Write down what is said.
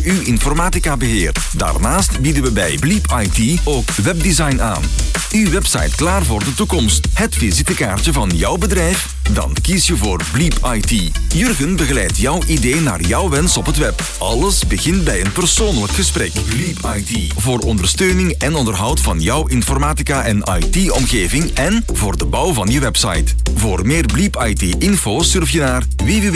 uw informaticabeheer. Daarnaast bieden we bij Bleep IT ook webdesign aan. Uw website klaar voor de toekomst. Het visitekaartje van jouw bedrijf? Dan kies je voor Bleep IT. Jurgen begeleidt jouw idee naar jouw wens op het web. Alles begint bij een persoonlijk gesprek. Bleep IT. Voor ondersteuning en onderhoud van jouw informatica- en IT-omgeving en voor de bouw van je website. Voor meer Bleep IT-info surf je naar www